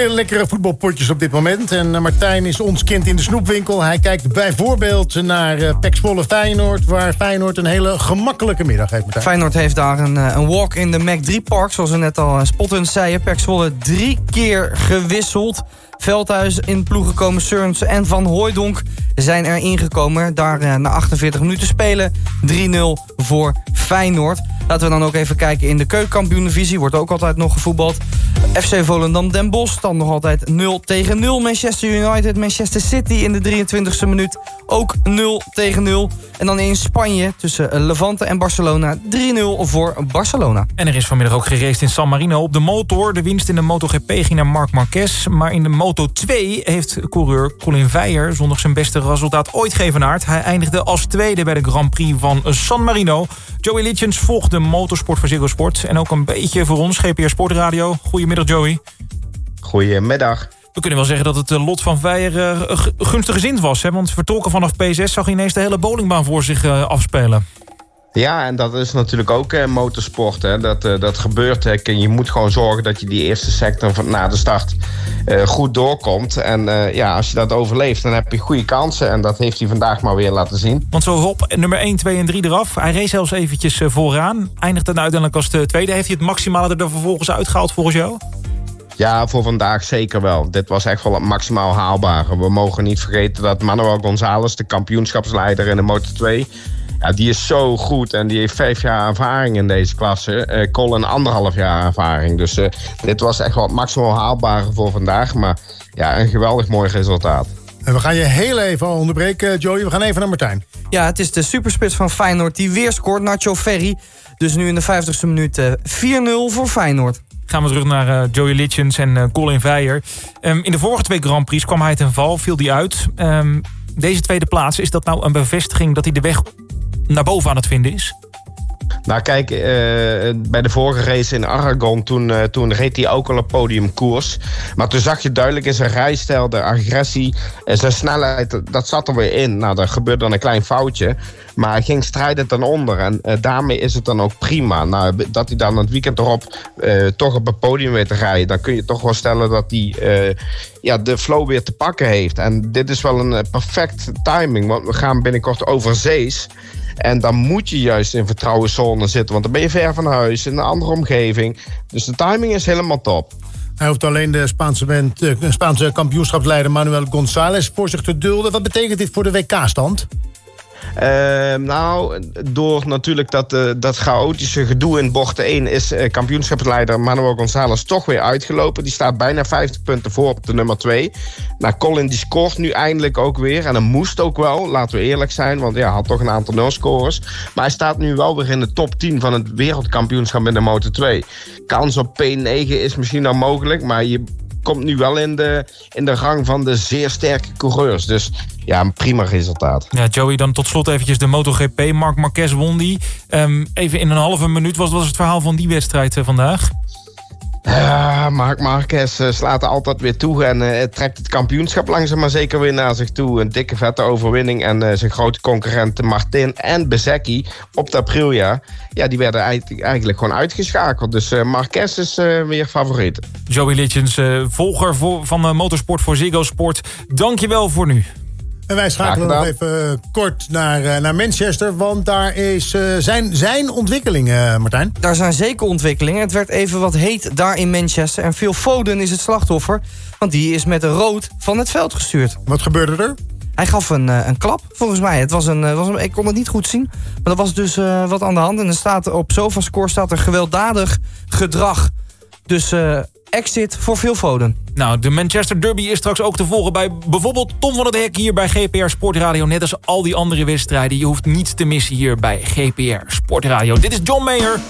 Twee lekkere voetbalpotjes op dit moment. En Martijn is ons kind in de snoepwinkel. Hij kijkt bijvoorbeeld naar PEC Zwolle Feyenoord, waar Feyenoord een hele gemakkelijke middag heeft. Martijn. Feyenoord heeft daar een walk in de Mac 3 Park, zoals we net al spottend zeiden. PEC Zwolle 3 keer gewisseld. Veldhuis in ploeg gekomen, Surns en Van Hooijdonk zijn er ingekomen. Daar na 48 minuten spelen 3-0 voor Feyenoord. Laten we dan ook even kijken in de keukenkampioen-divisie. Wordt ook altijd nog gevoetbald. FC Volendam Den Bosch, dan nog altijd 0-0. Manchester United, Manchester City in de 23e minuut. Ook 0-0. En dan in Spanje tussen Levante en Barcelona 3-0 voor Barcelona. En er is vanmiddag ook geraced in San Marino op de motor. De winst in de MotoGP ging naar Marc Marquez. Maar in de Moto2 heeft coureur Colin Veijer zondag zijn beste resultaat ooit geëvenaard. Hij eindigde als tweede bij de Grand Prix van San Marino. Joey Litjens volgt de motorsport voor Ziggo Sport. En ook een beetje voor ons, GPR Sportradio. Goedemiddag, Joey. Goedemiddag. We kunnen wel zeggen dat het lot van Veijer gunstig gezind was. Hè? Want vertrokken vanaf P6 zag hij ineens de hele bowlingbaan voor zich afspelen. Ja, en dat is natuurlijk ook motorsport. Hè. Dat gebeurt. Hè. Je moet gewoon zorgen dat je die eerste sector na de start goed doorkomt. En als je dat overleeft, dan heb je goede kansen. En dat heeft hij vandaag maar weer laten zien. Want zo hop, nummer 1, 2 en 3 eraf. Hij reed zelfs eventjes vooraan. Eindigde uiteindelijk als de tweede. Heeft hij het maximale er vervolgens uitgehaald volgens jou? Ja, voor vandaag zeker wel. Dit was echt wel het maximaal haalbare. We mogen niet vergeten dat Manuel González, de kampioenschapsleider in de Moto2... Ja, die is zo goed en die heeft 5 jaar ervaring in deze klasse. Colin 1,5 jaar ervaring. Dus dit was echt wel het maximaal haalbare voor vandaag. Maar ja, een geweldig mooi resultaat. En we gaan je heel even onderbreken, Joey. We gaan even naar Martijn. Ja, het is de superspits van Feyenoord die weer scoort, Nacho Ferry. Dus nu in de 50ste minuut 4-0 voor Feyenoord. Gaan we terug naar Joey Litjens en Colin Veijer. In de vorige 2 Grand Prix kwam hij ten val, viel hij uit. Deze tweede plaats, is dat nou een bevestiging dat hij de weg naar boven aan het vinden is? Nou kijk, bij de vorige race in Aragon, toen reed hij ook al op podiumkoers. Maar toen zag je duidelijk in zijn rijstijl, de agressie, zijn snelheid, dat zat er weer in. Nou, daar gebeurde dan een klein foutje. Maar hij ging strijden ten onder en daarmee is het dan ook prima. Nou, dat hij dan het weekend erop toch op het podium weet te rijden, dan kun je toch wel stellen dat hij de flow weer te pakken heeft. En dit is wel een perfecte timing, want we gaan binnenkort over zees. En dan moet je juist in vertrouwenszone zitten. Want dan ben je ver van huis, in een andere omgeving. Dus de timing is helemaal top. Hij hoeft alleen de Spaanse kampioenschapsleider Manuel González voor zich te dulden. Wat betekent dit voor de WK-stand? Door natuurlijk dat chaotische gedoe in bocht 1... is kampioenschapsleider Manuel González toch weer uitgelopen. Die staat bijna 50 punten voor op de nummer 2. Nou, Colin die scoort nu eindelijk ook weer. En dat moest ook wel, laten we eerlijk zijn. Want ja, hij had toch een aantal nulscorers. Maar hij staat nu wel weer in de top 10 van het wereldkampioenschap in de Moto2. Kans op P9 is misschien nog mogelijk, maar je komt nu wel in de rang van de zeer sterke coureurs. Dus ja, een prima resultaat. Ja, Joey, dan tot slot eventjes de MotoGP. Marc Marquez won die. Even in een halve minuut, wat was het verhaal van die wedstrijd vandaag? Marc Marquez slaat er altijd weer toe en trekt het kampioenschap langzaam maar zeker weer naar zich toe. Een dikke vette overwinning en zijn grote concurrenten Martin en Bezzecchi op de Aprilia. Ja, die werden eigenlijk gewoon uitgeschakeld. Dus Marquez is weer favoriet. Joey Litjens, volger van motorsport voor Ziggo Sport. Dank je wel voor nu. En wij schakelen nog even kort naar Manchester, want daar zijn ontwikkelingen, Martijn. Daar zijn zeker ontwikkelingen. Het werd even wat heet daar in Manchester. En Phil Foden is het slachtoffer, want die is met een rood van het veld gestuurd. Wat gebeurde er? Hij gaf een klap, volgens mij. Het was ik kon het niet goed zien, maar er was dus wat aan de hand. En er staat op SofaScore staat er gewelddadig gedrag. Dus exit voor Phil Foden. Nou, de Manchester Derby is straks ook te volgen bij bijvoorbeeld Tom van het Hek hier bij GPR Sportradio. Net als al die andere wedstrijden. Je hoeft niets te missen hier bij GPR Sportradio. Dit is John Mayer.